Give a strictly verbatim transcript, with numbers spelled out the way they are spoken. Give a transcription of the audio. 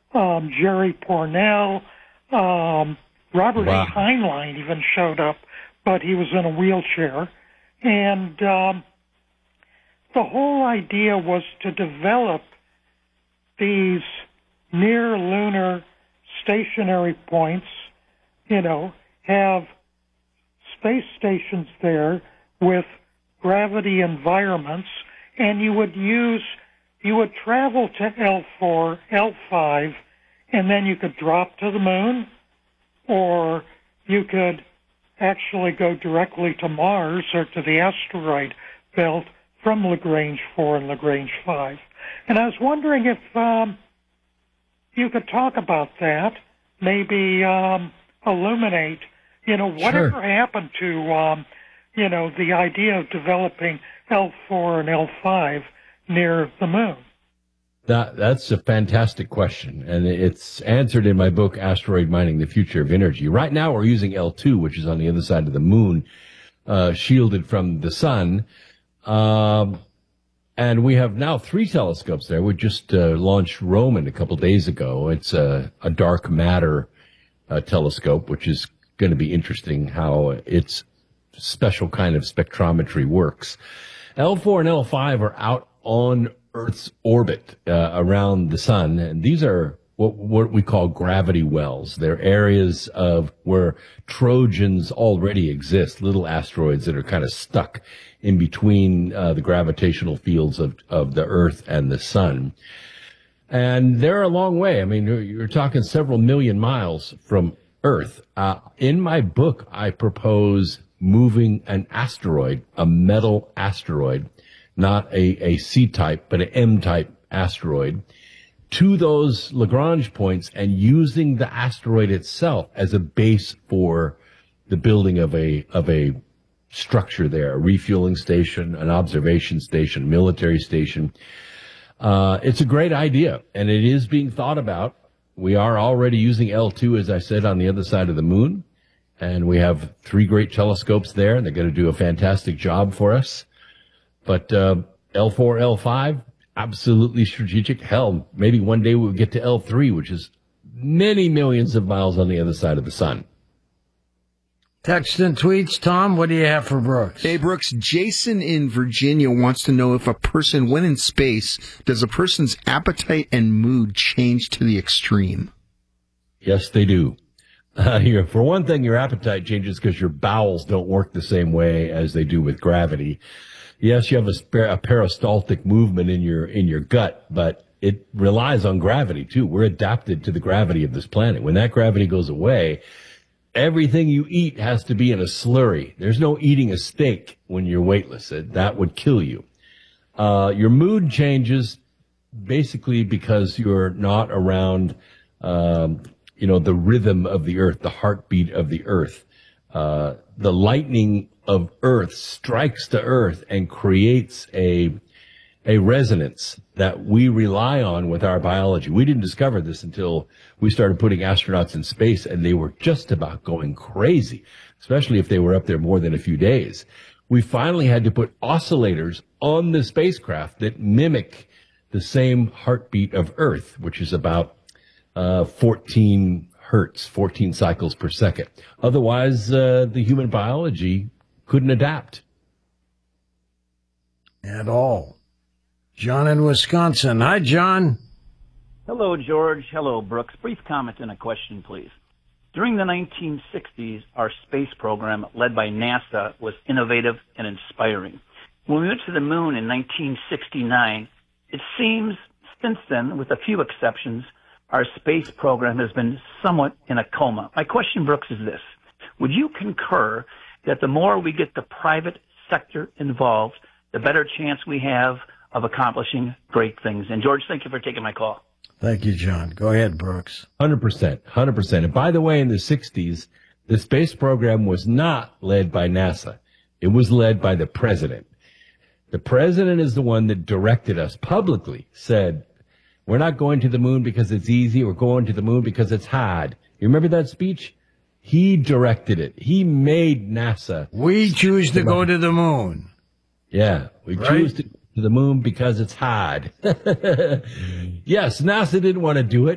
um, Jerry Pournelle, um, Robert Wow. A. Heinlein even showed up, but he was in a wheelchair. And um, the whole idea was to develop these near-lunar stationary points, you know, have space stations there with gravity environments, and you would use, you would travel to L four, L five, and then you could drop to the moon, or you could actually go directly to Mars or to the asteroid belt from Lagrange four and Lagrange five. And I was wondering if um, you could talk about that, maybe um, illuminate, you know, whatever Sure. happened to, um, you know, the idea of developing L four and L five near the moon. That, that's a fantastic question, and it's answered in my book, Asteroid Mining, The Future of Energy. Right now, we're using L two, which is on the other side of the moon, uh, shielded from the sun. Um, and we have now three telescopes there. We just uh, launched Roman a couple days ago. It's a, a dark matter uh, telescope, which is going to be interesting how its special kind of spectrometry works. L four and L five are out on Earth's orbit uh, around the sun, and these are what, what we call gravity wells. They're areas of where Trojans already exist, little asteroids that are kind of stuck in between uh, the gravitational fields of, of the Earth and the sun. And they're a long way. I mean, you're, you're talking several million miles from Earth. Uh, in my book, I propose moving an asteroid, a metal asteroid, not a, a C-type, but an M-type asteroid, to those Lagrange points and using the asteroid itself as a base for the building of a of a structure there, a refueling station, an observation station, military station. Uh, it's a great idea, and it is being thought about. We are already using L two, as I said, on the other side of the moon, and we have three great telescopes there, and they're going to do a fantastic job for us. But uh, L four, L five, absolutely strategic. Hell, maybe one day we'll get to L three, which is many millions of miles on the other side of the sun. Text and tweets. Tom, what do you have for Brooks? Hey, Brooks, Jason in Virginia wants to know if a person, when in space, does a person's appetite and mood change to the extreme? Yes, they do. Uh, here, for one thing, your appetite changes because your bowels don't work the same way as they do with gravity. Yes, you have a, spare, a peristaltic movement in your in your gut, but it relies on gravity too. We're adapted to the gravity of this planet. When that gravity goes away, everything you eat has to be in a slurry. There's no eating a steak when you're weightless. That would kill you. Uh, your mood changes basically because you're not around, um, you know, the rhythm of the earth, the heartbeat of the earth. Uh, the lightning of earth strikes the earth and creates a a resonance that we rely on with our biology. We didn't discover this until we started putting astronauts in space, and they were just about going crazy, especially if they were up there more than a few days. We finally had to put oscillators on the spacecraft that mimic the same heartbeat of Earth, which is about uh, fourteen hertz, fourteen cycles per second. Otherwise, uh, the human biology couldn't adapt. At all. John in Wisconsin. Hi, John. Hello, George. Hello, Brooks. Brief comment and a question, please. During the nineteen sixties, our space program, led by NASA, was innovative and inspiring. When we went to the moon in nineteen sixty-nine, it seems since then, with a few exceptions, our space program has been somewhat in a coma. My question, Brooks, is this. Would you concur that the more we get the private sector involved, the better chance we have of accomplishing great things? And, George, thank you for taking my call. Thank you, John. Go ahead, Brooks. one hundred percent, one hundred percent. And by the way, in the sixties, the space program was not led by NASA. It was led by the president. The president is the one that directed us publicly, said, we're not going to the moon because it's easy. We're going to the moon because it's hard. You remember that speech? He directed it. He made NASA. We choose to go to the moon. Yeah, we Right? choose to to the moon because it's hard. Yes, NASA didn't want to do it.